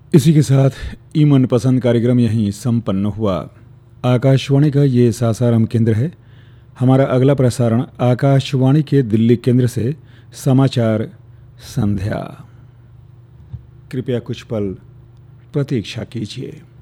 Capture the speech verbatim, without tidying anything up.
इसी के साथ ई मनपसंद कार्यक्रम यहीं संपन्न हुआ। आकाशवाणी का ये सासाराम केंद्र है। हमारा अगला प्रसारण आकाशवाणी के दिल्ली केंद्र से समाचार संध्या। कृपया कुछ पल प्रतीक्षा कीजिए।